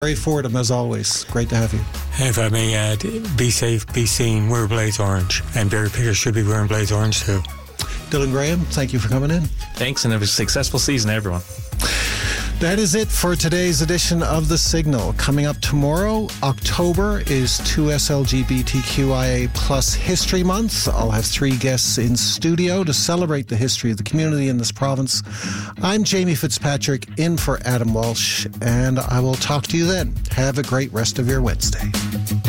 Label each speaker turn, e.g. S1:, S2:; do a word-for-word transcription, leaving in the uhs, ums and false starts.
S1: Barry Fordham, as always. Great to have you.
S2: If I may add, be safe, be seen, wear Blaze Orange. And Barry Pickers should be wearing Blaze Orange too.
S1: Dylan Graham, thank you for coming in.
S3: Thanks, and have a successful season, everyone.
S1: That is it for today's edition of The Signal. Coming up tomorrow, October, is two S L G B T Q I A plus History Month. I'll have three guests in studio to celebrate the history of the community in this province. I'm Jamie Fitzpatrick, in for Adam Walsh, and I will talk to you then. Have a great rest of your Wednesday.